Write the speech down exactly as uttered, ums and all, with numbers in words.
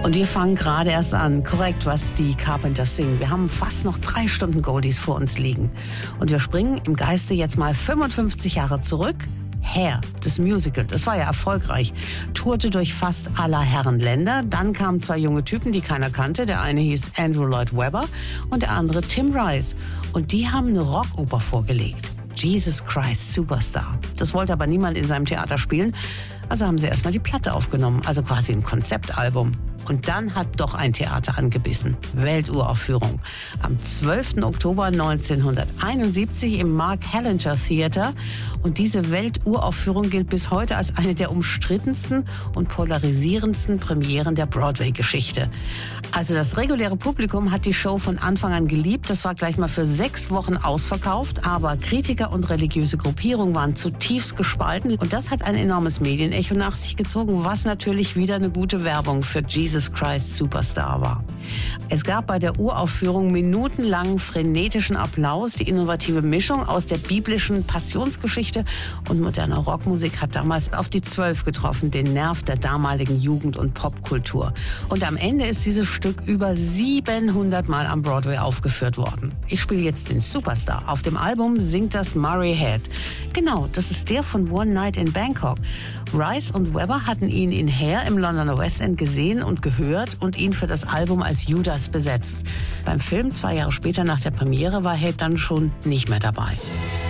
Und wir fangen gerade erst an. Korrekt, was die Carpenters singen. Wir haben fast noch drei Stunden Goldies vor uns liegen. Und wir springen im Geiste jetzt mal fünfundfünfzig Jahre zurück. Hair, das Musical, das war ja erfolgreich, tourte durch fast aller Herren Länder. Dann kamen zwei junge Typen, die keiner kannte. Der eine hieß Andrew Lloyd Webber und der andere Tim Rice. Und die haben eine Rockoper vorgelegt. Jesus Christ Superstar. Das wollte aber niemand in seinem Theater spielen. Also haben sie erstmal die Platte aufgenommen, also quasi ein Konzeptalbum. Und dann hat doch ein Theater angebissen. Welturaufführung. Am zwölften Oktober neunzehnhunderteinundsiebzig im Mark Hellinger Theater. Und diese Welturaufführung gilt bis heute als eine der umstrittensten und polarisierendsten Premieren der Broadway-Geschichte. Also das reguläre Publikum hat die Show von Anfang an geliebt. Das war gleich mal für sechs Wochen ausverkauft. Aber Kritiker und religiöse Gruppierungen waren zutiefst gespalten. Und das hat ein enormes Medienecho nach sich gezogen, was natürlich wieder eine gute Werbung für Jesus Christ Superstar war. Es gab bei der Uraufführung minutenlangen frenetischen Applaus. Die innovative Mischung aus der biblischen Passionsgeschichte und moderner Rockmusik hat damals auf die Zwölf getroffen, den Nerv der damaligen Jugend- und Popkultur. Und am Ende ist dieses Stück über siebenhundert Mal am Broadway aufgeführt worden. Ich spiele jetzt den Superstar. Auf dem Album singt das Murray Head. Genau, das ist der von One Night in Bangkok. Rice und Webber hatten ihn in Hair im Londoner West End gesehen und gehört und ihn für das Album als Judas besetzt. Beim Film zwei Jahre später nach der Premiere war Head dann schon nicht mehr dabei.